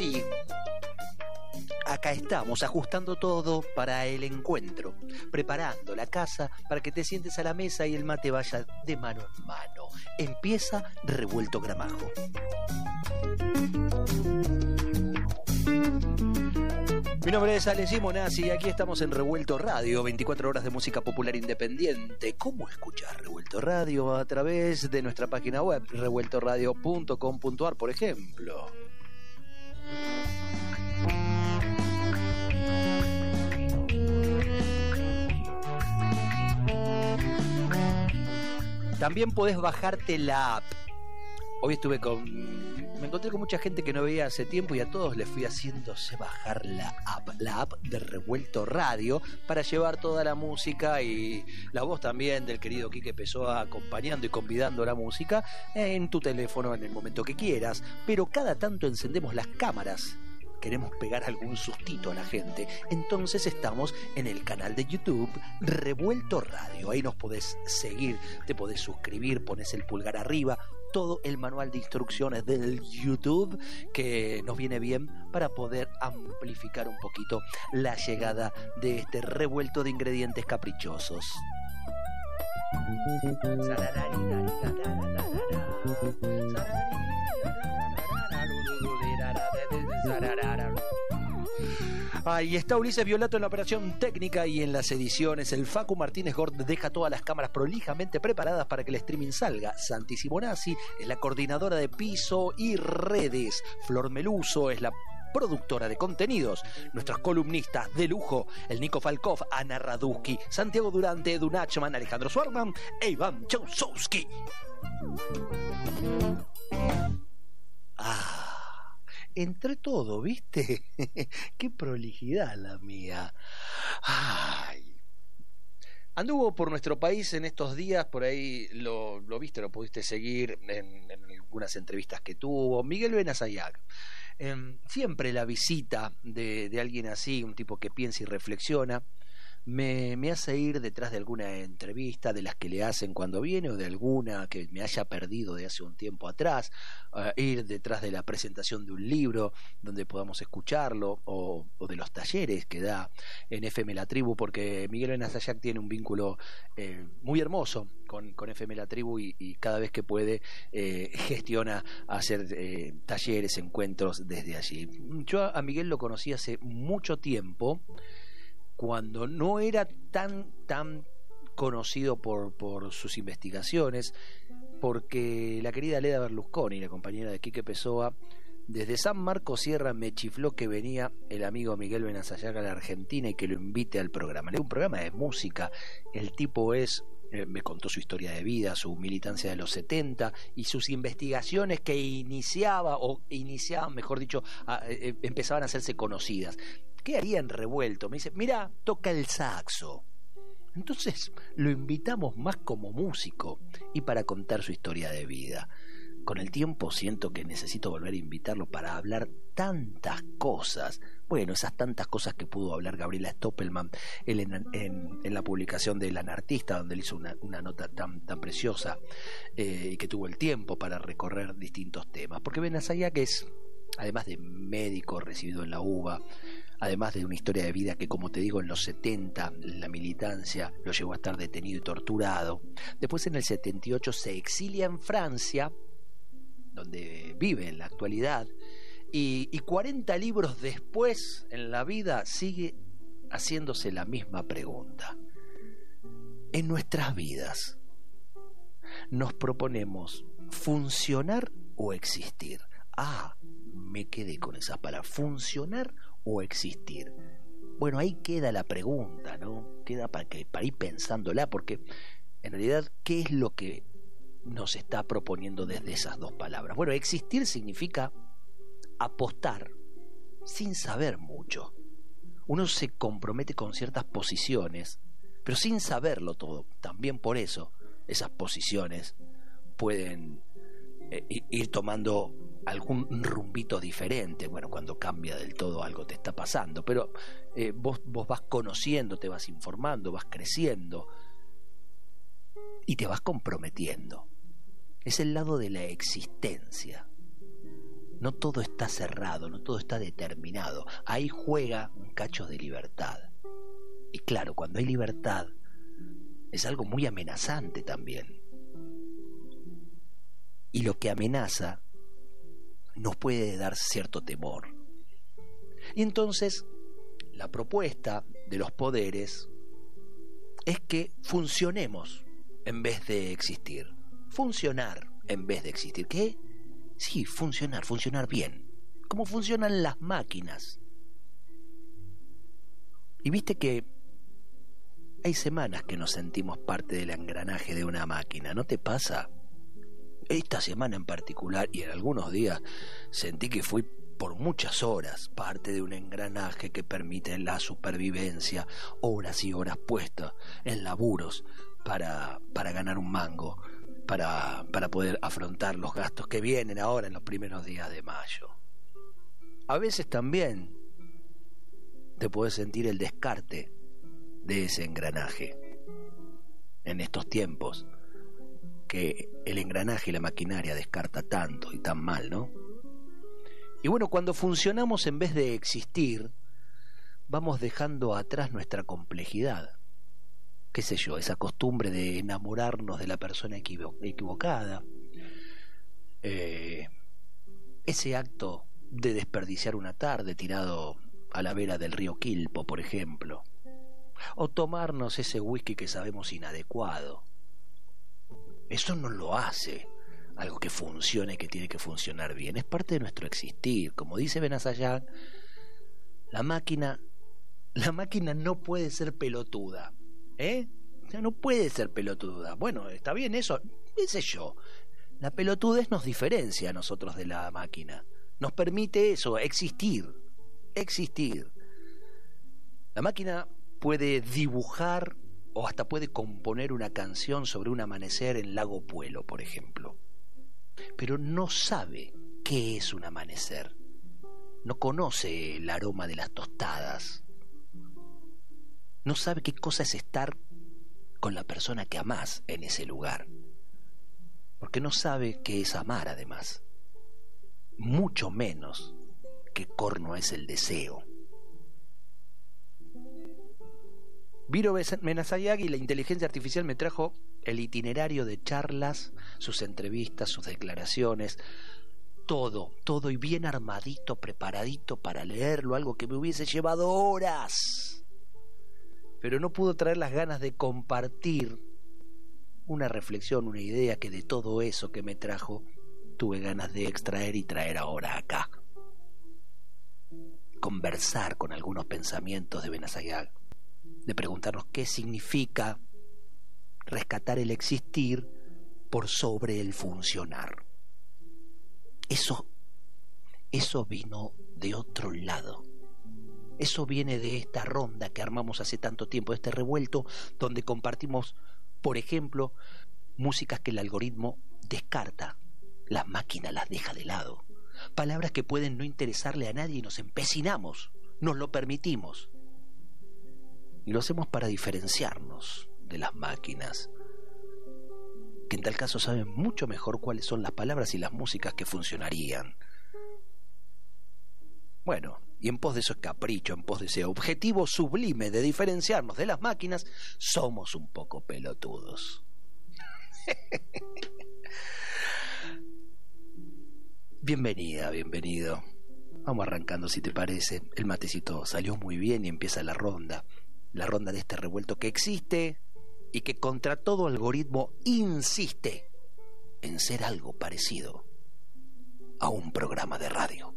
sí, acá estamos ajustando todo para el encuentro, preparando la casa para que te sientes a la mesa y el mate vaya de mano en mano. Empieza Revuelto Gramajo. Mi nombre es Ale Simonazzi y aquí estamos en Revuelto Radio, 24 horas de música popular independiente. ¿Cómo escuchar Revuelto Radio? A través de nuestra página web, revueltoradio.com.ar, por ejemplo. También podés bajarte la app. Hoy me encontré con mucha gente que no veía hace tiempo y a todos les fui haciéndose bajar la app de Revuelto Radio para llevar toda la música y la voz también del querido Quique Pessoa acompañando y convidando la música en tu teléfono en el momento que quieras, pero cada tanto encendemos las cámaras. Queremos pegar algún sustito a la gente, entonces estamos en el canal de YouTube Revuelto Radio. Ahí nos podés seguir, te podés suscribir, pones el pulgar arriba, todo el manual de instrucciones del YouTube que nos viene bien para poder amplificar un poquito la llegada de este revuelto de ingredientes caprichosos. Ahí está Ulises Violato en la operación técnica y en las ediciones. El Facu Martínez Gord deja todas las cámaras prolijamente preparadas para que el streaming salga. Santi Simonazzi es la coordinadora de piso y redes. Flor Meluso es la productora de contenidos. Nuestros columnistas de lujo, el Nico Falkov, Ana Raduski, Santiago Durante, Edu Nachman, Alejandro Suarman e Iván Chausowski. Entre todo, ¿viste? Qué prolijidad la mía. Ay. Anduvo por nuestro país en estos días, por ahí lo viste, lo pudiste seguir en algunas entrevistas que tuvo, Miguel Benazayac. Siempre la visita de alguien así, un tipo que piensa y reflexiona, me hace ir detrás de alguna entrevista de las que le hacen cuando viene o de alguna que me haya perdido de hace un tiempo atrás, ir detrás de la presentación de un libro donde podamos escucharlo o de los talleres que da en FM La Tribu, porque Miguel Benazayac tiene un vínculo muy hermoso con FM La Tribu y cada vez que puede gestiona hacer talleres, encuentros desde allí. Yo a Miguel lo conocí hace mucho tiempo, cuando no era tan conocido por sus investigaciones, porque la querida Leda Berlusconi, la compañera de Quique Pessoa, desde San Marcos Sierra me chifló que venía el amigo Miguel Benazayac a la Argentina y que lo invite al programa. Le dio un programa de música, el tipo me contó su historia de vida, su militancia de los 70 y sus investigaciones que iniciaban, mejor dicho, empezaban a hacerse conocidas. ¿Qué haría en Revuelto? Me dice, mira, toca el saxo. Entonces lo invitamos más como músico y para contar su historia de vida. Con el tiempo siento que necesito volver a invitarlo para hablar tantas cosas. Bueno, esas tantas cosas que pudo hablar Gabriela Stoppelman en la publicación de El Anartista, donde él hizo una nota tan preciosa y que tuvo el tiempo para recorrer distintos temas. Porque Benazayac es, además de médico recibido en la UBA, además de una historia de vida que, como te digo, en los 70 la militancia lo llevó a estar detenido y torturado. Después, en el 78 se exilia en Francia, donde vive en la actualidad, y 40 libros después en la vida sigue haciéndose la misma pregunta. En nuestras vidas nos proponemos funcionar o existir. Me quedé con esas palabras, funcionar o existir. Bueno, ahí queda la pregunta, ¿no? Queda para ir pensándola, porque en realidad, ¿qué es lo que nos está proponiendo desde esas dos palabras? Bueno, existir significa apostar sin saber mucho. Uno se compromete con ciertas posiciones, pero sin saberlo todo. También por eso esas posiciones pueden ir tomando algún rumbito diferente. Bueno, cuando cambia del todo algo te está pasando, pero vos vas conociendo, te vas informando, vas creciendo y te vas comprometiendo. Es el lado de la existencia. No todo está cerrado, no todo está determinado. Ahí juega un cacho de libertad. Y claro, cuando hay libertad, es algo muy amenazante también. Y lo que amenaza nos puede dar cierto temor. Y entonces, la propuesta de los poderes es que funcionemos en vez de existir. Funcionar en vez de existir. ¿Qué? Sí, funcionar bien. ¿Cómo funcionan las máquinas? Y viste que hay semanas que nos sentimos parte del engranaje de una máquina, ¿no te pasa? Esta semana en particular y en algunos días sentí que fui por muchas horas parte de un engranaje que permite la supervivencia, horas y horas puestas en laburos para ganar un mango, para poder afrontar los gastos que vienen ahora en los primeros días de mayo. A veces también te puedes sentir el descarte de ese engranaje en estos tiempos que el engranaje y la maquinaria descarta tanto y tan mal, ¿no? Y bueno, cuando funcionamos en vez de existir, vamos dejando atrás nuestra complejidad. Qué sé yo, esa costumbre de enamorarnos de la persona equivocada, ese acto de desperdiciar una tarde tirado a la vera del río Quilpo, por ejemplo, o tomarnos ese whisky que sabemos inadecuado. Eso no lo hace algo que funcione, que tiene que funcionar bien. Es parte de nuestro existir. Como dice Benazayag, la máquina no puede ser pelotuda. O sea, no puede ser pelotuda. Bueno, está bien eso, qué sé yo. La pelotudez nos diferencia a nosotros de la máquina. Nos permite eso, existir. La máquina puede dibujar o hasta puede componer una canción sobre un amanecer en Lago Puelo, por ejemplo. Pero no sabe qué es un amanecer. No conoce el aroma de las tostadas. No sabe qué cosa es estar con la persona que amás en ese lugar. Porque no sabe qué es amar, además. Mucho menos qué corno es el deseo. Viro Benazayag y la inteligencia artificial me trajo el itinerario de charlas, sus entrevistas, sus declaraciones, todo y bien armadito, preparadito para leerlo, algo que me hubiese llevado horas. Pero no pudo traer las ganas de compartir una reflexión, una idea que de todo eso que me trajo tuve ganas de extraer y traer ahora acá. Conversar con algunos pensamientos de Benazayag, de preguntarnos qué significa rescatar el existir por sobre el funcionar. Eso vino de otro lado. Eso viene de esta ronda que armamos hace tanto tiempo, de este revuelto donde compartimos, por ejemplo, músicas que el algoritmo descarta, la máquina las deja de lado, palabras que pueden no interesarle a nadie y nos empecinamos, nos lo permitimos. Y lo hacemos para diferenciarnos de las máquinas, que en tal caso saben mucho mejor cuáles son las palabras y las músicas que funcionarían. Bueno, y en pos de esos caprichos, en pos de ese objetivo sublime de diferenciarnos de las máquinas, somos un poco pelotudos. Bienvenida, bienvenido. Vamos arrancando, si te parece. El matecito salió muy bien y empieza la ronda de este revuelto que existe y que contra todo algoritmo insiste en ser algo parecido a un programa de radio.